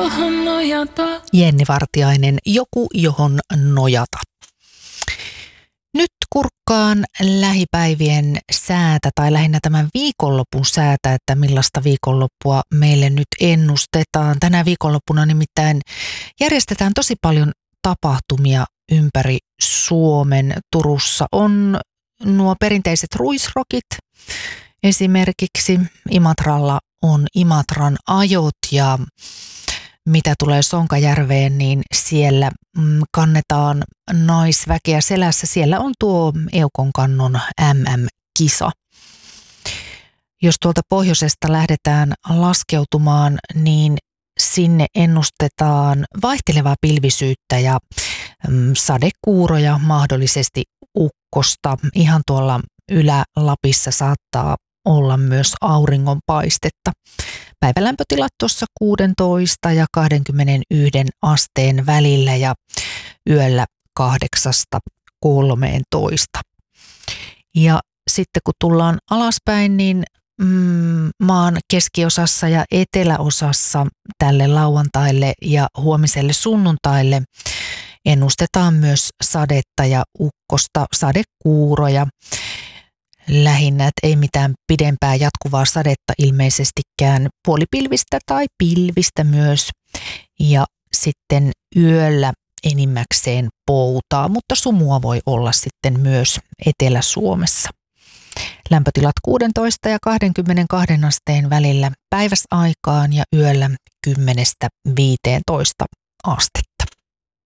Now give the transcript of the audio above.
johon nojata. Jenni Vartiainen, joku johon nojata. Nyt kurkkaan lähipäivien säätä tai lähinnä tämän viikonlopun säätä, että millaista viikonloppua meille nyt ennustetaan. Tänä viikonloppuna nimittäin järjestetään tosi paljon tapahtumia ympäri Suomen. Turussa on nuo perinteiset ruisrokit. Esimerkiksi Imatralla on Imatran ajot ja mitä tulee Sonkajärveen, niin siellä kannetaan naisväkeä selässä. Siellä on tuo Eukonkannon MM-kisa. Jos tuolta pohjoisesta lähdetään laskeutumaan, niin sinne ennustetaan vaihtelevaa pilvisyyttä ja sadekuuroja, mahdollisesti ukkosta. Ihan tuolla Ylä-Lapissa saattaa olla myös auringonpaistetta. Päivälämpötilat tuossa 16 ja 21 asteen välillä ja yöllä 8–13. Ja sitten kun tullaan alaspäin, niin maan keskiosassa ja eteläosassa tälle lauantaille ja huomiselle sunnuntaille ennustetaan myös sadetta ja ukkosta, sadekuuroja. Lähinnä, että ei mitään pidempää jatkuvaa sadetta ilmeisestikään, puolipilvistä tai pilvistä myös. Ja sitten yöllä enimmäkseen poutaa, mutta sumua voi olla sitten myös Etelä-Suomessa. Lämpötilat 16 ja 22 asteen välillä päiväsaikaan ja yöllä 10–15 astetta.